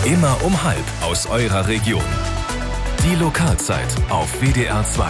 Immer um 12 aus eurer Region. Die Lokalzeit auf WDR 2.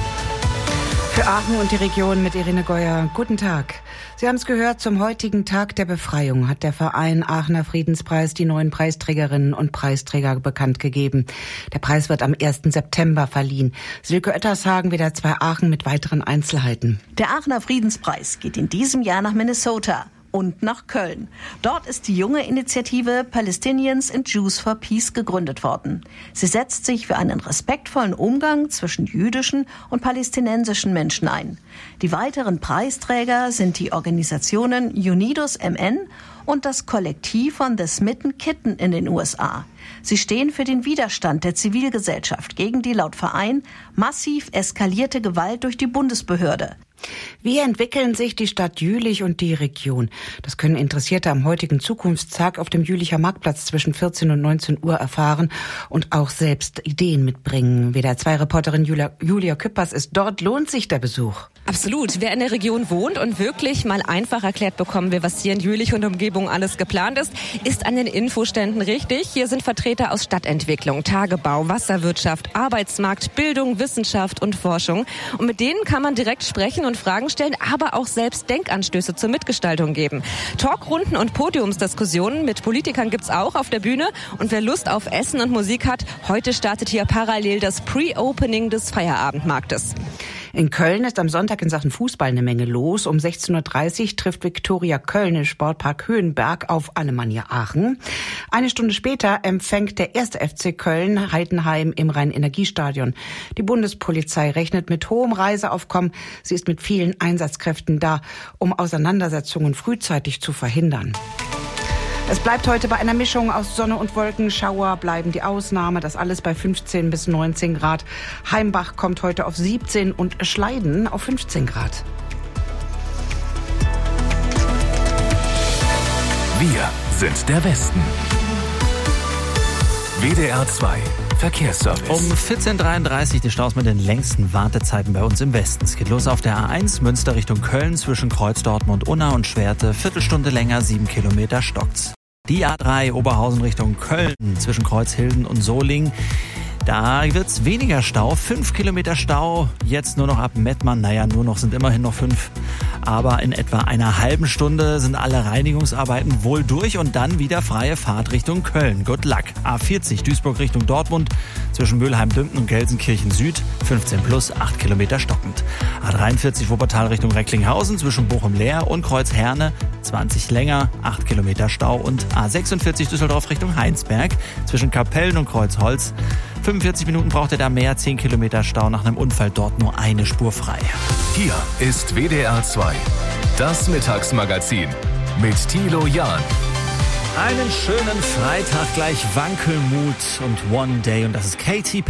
Für Aachen und die Region mit Irene Geuer. Guten Tag. Sie haben es gehört, zum heutigen Tag der Befreiung hat der Verein Aachener Friedenspreis die neuen Preisträgerinnen und Preisträger bekannt gegeben. Der Preis wird am 1. September verliehen. Silke Oettershagen, WDR 2 Aachen mit weiteren Einzelheiten. Der Aachener Friedenspreis geht in diesem Jahr nach Minnesota und nach Köln. Dort ist die junge Initiative Palestinians and Jews for Peace gegründet worden. Sie setzt sich für einen respektvollen Umgang zwischen jüdischen und palästinensischen Menschen ein. Die weiteren Preisträger sind die Organisationen Unidos MN und das Kollektiv von The Smitten Kitten in den USA. Sie stehen für den Widerstand der Zivilgesellschaft gegen die laut Verein massiv eskalierte Gewalt durch die Bundesbehörde. Wie entwickeln sich die Stadt Jülich und die Region? Das können Interessierte am heutigen Zukunftstag auf dem Jülicher Marktplatz zwischen 14 und 19 Uhr erfahren und auch selbst Ideen mitbringen. WDR 2 Reporterin Julia Küppers ist dort. Lohnt sich der Besuch? Absolut. Wer in der Region wohnt und wirklich mal einfach erklärt bekommen will, was hier in Jülich und Umgebung alles geplant ist an den Infoständen richtig. Hier sind Vertreter aus Stadtentwicklung, Tagebau, Wasserwirtschaft, Arbeitsmarkt, Bildung, Wissenschaft und Forschung. Und mit denen kann man direkt sprechen und Fragen stellen, aber auch selbst Denkanstöße zur Mitgestaltung geben. Talkrunden und Podiumsdiskussionen mit Politikern gibt's auch auf der Bühne. Und wer Lust auf Essen und Musik hat, heute startet hier parallel das Pre-Opening des Feierabendmarktes. In Köln ist am Sonntag in Sachen Fußball eine Menge los. Um 16.30 Uhr trifft Viktoria Köln im Sportpark Höhenberg auf Alemannia Aachen. Eine Stunde später empfängt der 1. FC Köln Heidenheim im Rhein-Energiestadion. Die Bundespolizei rechnet mit hohem Reiseaufkommen. Sie ist mit vielen Einsatzkräften da, um Auseinandersetzungen frühzeitig zu verhindern. Es bleibt heute bei einer Mischung aus Sonne und Wolken. Schauer bleiben die Ausnahme. Das alles bei 15 bis 19 Grad. Heimbach kommt heute auf 17 und Schleiden auf 15 Grad. Wir sind der Westen. WDR 2 Verkehrsservice. Um 14.33 Uhr die Staus mit den längsten Wartezeiten bei uns im Westen. Es geht los auf der A1 Münster Richtung Köln zwischen Kreuz Dortmund-Unna und Schwerte. Viertelstunde länger, 7 Kilometer stockt's. Die A3 Oberhausen Richtung Köln zwischen Kreuzhilden und Solingen. Da wird's weniger Stau, 5 Kilometer Stau, jetzt nur noch ab Mettmann, sind immerhin noch 5. Aber in etwa einer halben Stunde sind alle Reinigungsarbeiten wohl durch und dann wieder freie Fahrt Richtung Köln. Good luck. A40 Duisburg Richtung Dortmund zwischen Mülheim-Dümpen und Gelsenkirchen Süd, 15 plus, 8 Kilometer stockend. A43 Wuppertal Richtung Recklinghausen zwischen Bochum-Leer und Kreuz-Herne, 20 länger, 8 Kilometer Stau und A46 Düsseldorf Richtung Heinsberg zwischen Kapellen und Kreuzholz. 45 Minuten braucht er da mehr, 10 Kilometer Stau nach einem Unfall, dort nur eine Spur frei. Hier ist WDR 2, das Mittagsmagazin mit Thilo Jahn. Einen schönen Freitag, gleich Wankelmut und One Day und das ist Katy